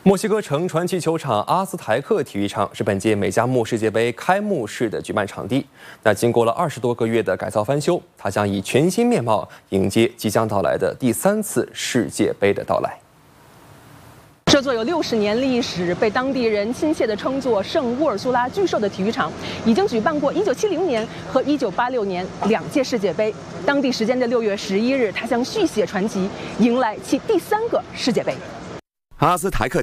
墨西哥城传奇球场阿兹台克体育场是本届美加墨世界杯开幕式的举办场地。那经过了20多个月的改造翻修，它将以全新面貌迎接即将到来的第3次世界杯的到来。 这座有60年历史、被当地人亲切地称作圣乌尔苏拉巨兽的体育场，已经举办过1970年和1986年2届世界杯。当地时间的6月11日，它将续写传奇，迎来其第3个世界杯。 阿兹台克